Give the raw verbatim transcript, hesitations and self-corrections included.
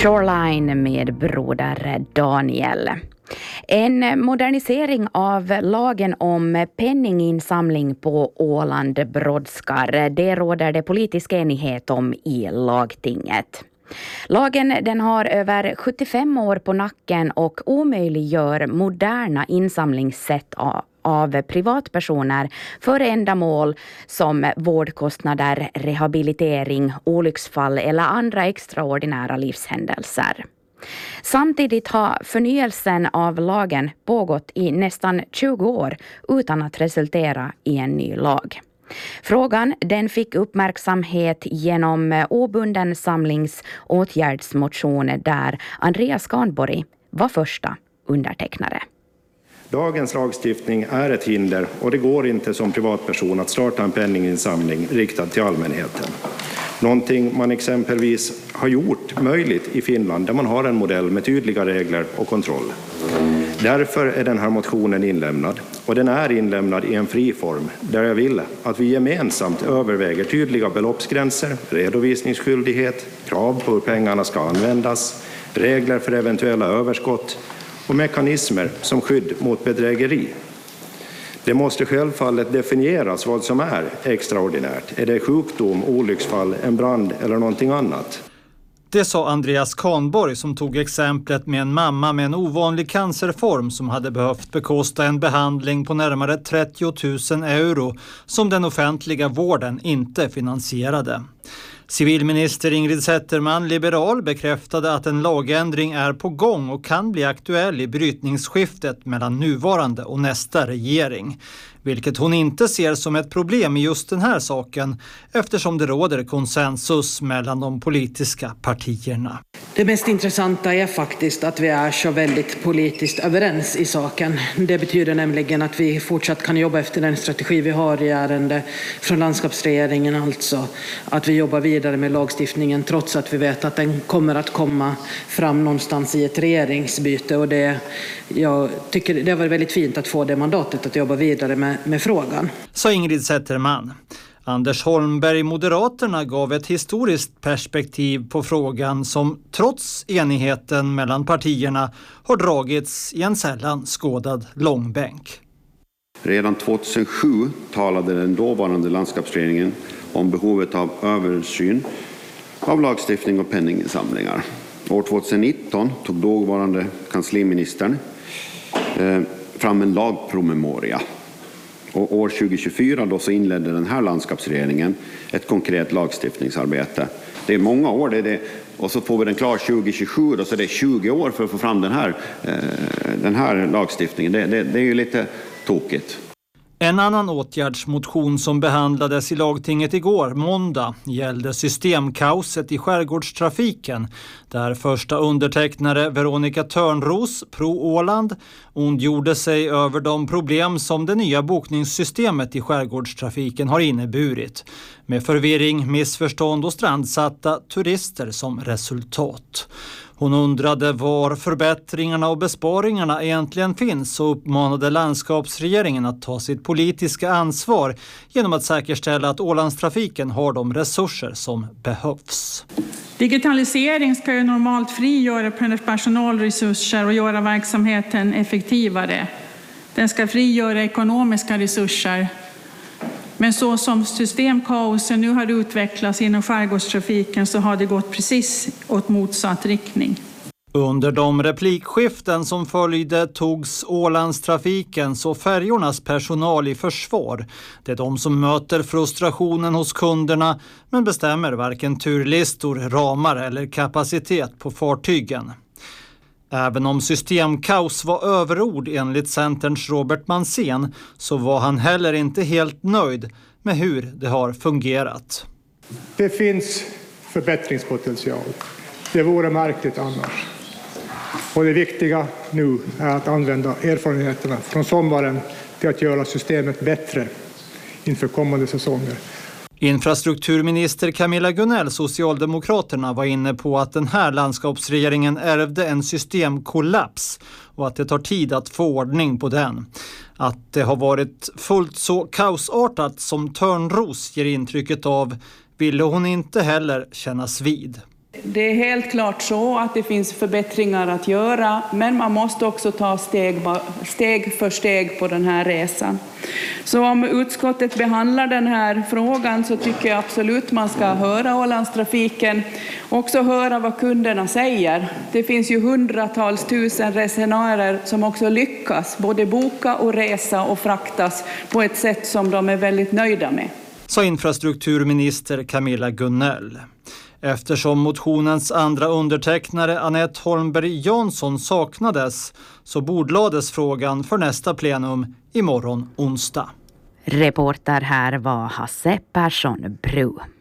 Shoreline med broder Daniel. En modernisering av lagen om penninginsamling på Åland brådskar. Det råder det politisk enighet om i lagtinget. Lagen den har över sjuttiofem år på nacken och omöjliggör moderna insamlingssätt av av privatpersoner för ändamål som vårdkostnader, rehabilitering, olycksfall eller andra extraordinära livshändelser. Samtidigt har förnyelsen av lagen pågått i nästan tjugo år utan att resultera i en ny lag. Frågan den fick uppmärksamhet genom obunden samlings åtgärdsmotion där Andreas Kahnborg var första undertecknare. Dagens lagstiftning är ett hinder och det går inte som privatperson att starta en penninginsamling riktad till allmänheten. Någonting man exempelvis har gjort möjligt i Finland där man har en modell med tydliga regler och kontroll. Därför är den här motionen inlämnad och den är inlämnad i en fri form där jag vill att vi gemensamt överväger tydliga beloppsgränser, redovisningsskyldighet, krav på hur pengarna ska användas, regler för eventuella överskott och mekanismer som skydd mot bedrägeri. Det måste självfallet definieras vad som är extraordinärt. Är det sjukdom, olycksfall, en brand eller någonting annat? Det sa Andreas Kahnborg som tog exemplet med en mamma med en ovanlig cancerform som hade behövt bekosta en behandling på närmare trettio tusen euro som den offentliga vården inte finansierade. Civilminister Ingrid Zetterman, liberal, bekräftade att en lagändring är på gång och kan bli aktuell i brytningsskiftet mellan nuvarande och nästa regering. Vilket hon inte ser som ett problem i just den här saken eftersom det råder konsensus mellan de politiska partierna. Det mest intressanta är faktiskt att vi är så väldigt politiskt överens i saken. Det betyder nämligen att vi fortsatt kan jobba efter den strategi vi har i ärende från landskapsregeringen, alltså att vi jobbar vidare med lagstiftningen trots att vi vet att den kommer att komma fram någonstans i ett regeringsbyte. Och det, jag tycker det var väldigt fint att få det mandatet att jobba vidare med, med frågan. Sa Ingrid Zetterman. Anders Holmberg, Moderaterna, gav ett historiskt perspektiv på frågan som trots enigheten mellan partierna har dragits i en sällan skådad långbänk. Redan tjugohundrasju talade den dåvarande landskapsregeringen om behovet av översyn av lagstiftning och penninginsamlingar. År tjugonitton tog dåvarande kansliministern eh, fram en lagpromemoria. Och år tjugohundratjugofyra då så inledde den här landskapsregeringen ett konkret lagstiftningsarbete. Det är många år, det är det. Och så får vi den klar tjugohundratjugosju, då, så det är tjugo år för att få fram den här, eh, den här lagstiftningen. Det, det, det är ju lite tokigt. En annan åtgärdsmotion som behandlades i lagtinget igår, måndag, gällde systemkaoset i skärgårdstrafiken, där första undertecknare Veronica Törnros, Pro Åland, ondgjorde sig över de problem som det nya bokningssystemet i skärgårdstrafiken har inneburit, med förvirring, missförstånd och strandsatta turister som resultat. Hon undrade var förbättringarna och besparingarna egentligen finns och uppmanade landskapsregeringen att ta sitt politiska ansvar genom att säkerställa att Ålandstrafiken har de resurser som behövs. Digitalisering ska ju normalt frigöra personalresurser och göra verksamheten effektivare. Den ska frigöra ekonomiska resurser. Men så som systemkaosen nu har utvecklats inom skärgårdstrafiken så har det gått precis åt motsatt riktning. Under de replikskiften som följde togs Ålandstrafikens och färjornas personal i försvar. Det är de som möter frustrationen hos kunderna men bestämmer varken turlistor, ramar eller kapacitet på fartygen. Även om systemkaos var överord enligt Centerns Robert Mansén så var han heller inte helt nöjd med hur det har fungerat. Det finns förbättringspotential. Det vore märkligt annars. Och det viktiga nu är att använda erfarenheterna från sommaren till att göra systemet bättre inför kommande säsonger. Infrastrukturminister Camilla Gunnell, Socialdemokraterna, var inne på att den här landskapsregeringen ärvde en systemkollaps och att det tar tid att få ordning på den. Att det har varit fullt så kaosartat som Törnros ger intrycket av ville hon inte heller kännas vid. Det är helt klart så att det finns förbättringar att göra, men man måste också ta steg, steg för steg på den här resan. Så om utskottet behandlar den här frågan så tycker jag absolut man ska höra Ålandstrafiken och också höra vad kunderna säger. Det finns ju hundratals tusen resenärer som också lyckas både boka och resa och fraktas på ett sätt som de är väldigt nöjda med. Sa infrastrukturminister Camilla Gunnell. Eftersom motionens andra undertecknare Anette Holmberg Jansson saknades så bordlades frågan för nästa plenum imorgon onsdag. Reporter här var Hasse Persson Bru.